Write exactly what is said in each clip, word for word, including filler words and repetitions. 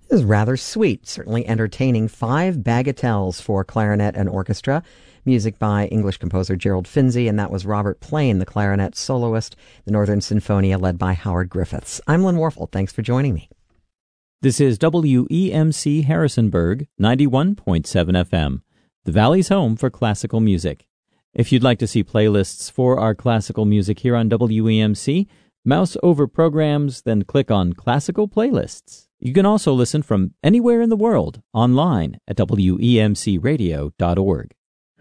is rather sweet, certainly entertaining. Five bagatelles for clarinet and orchestra. Music by English composer Gerald Finzi, and that was Robert Plain, the clarinet soloist, the Northern Sinfonia led by Howard Griffiths. I'm Lynn Warfel. Thanks for joining me. This is W E M C Harrisonburg, ninety-one point seven F M, the Valley's home for classical music. If you'd like to see playlists for our classical music here on W E M C, mouse over programs, then click on Classical Playlists. You can also listen from anywhere in the world online at W E M C radio dot org.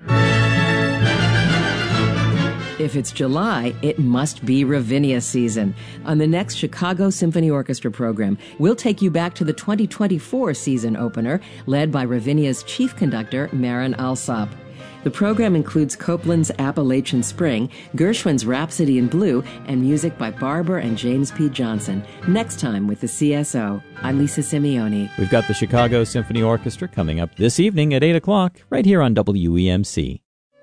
If it's July, it must be Ravinia season. On the next Chicago Symphony Orchestra program, we'll take you back to the twenty twenty-four season opener, led by Ravinia's chief conductor, Marin Alsop. The program includes Copland's Appalachian Spring, Gershwin's Rhapsody in Blue, and music by Barber and James P. Johnson. Next time with the C S O, I'm Lisa Simeone. We've got the Chicago Symphony Orchestra coming up this evening at eight o'clock, right here on W E M C.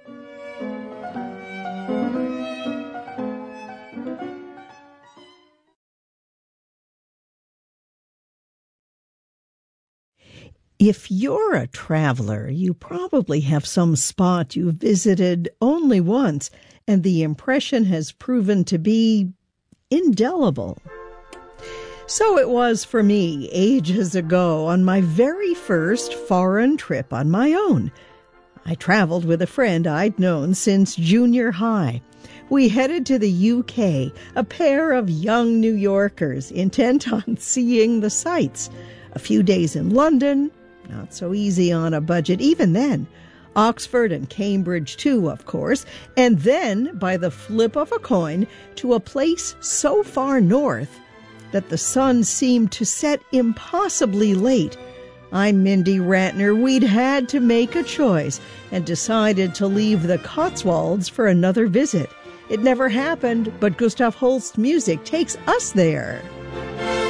If you're a traveler, you probably have some spot you visited only once, and the impression has proven to be indelible. So it was for me ages ago on my very first foreign trip on my own. I traveled with a friend I'd known since junior high. We headed to the U K, a pair of young New Yorkers intent on seeing the sights. A few days in London, not so easy on a budget even then. Oxford and Cambridge too, of course. And then, by the flip of a coin, to a place so far north that the sun seemed to set impossibly late. I'm Mindy Ratner. We'd had to make a choice and decided to leave the Cotswolds for another visit. It never happened, but Gustav Holst's music takes us there.